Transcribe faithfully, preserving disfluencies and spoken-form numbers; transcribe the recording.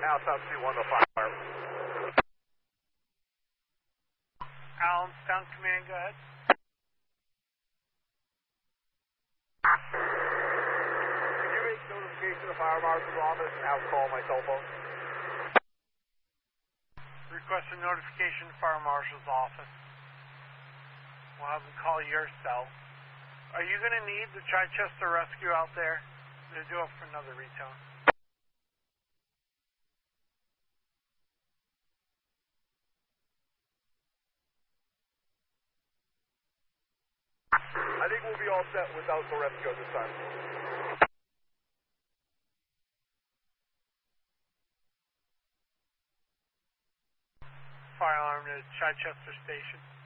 now South two one, the fire. Allenstown Command, go ahead. Could you make notification of the fire marshal's office and have call my cell phone? Request a notification to fire marshal's office. We'll have them call your cell. Are you going to need the Chichester Rescue out there? They're due up for another retone. I think we'll be all set without the rescue this time. Fire alarm to Chichester Station.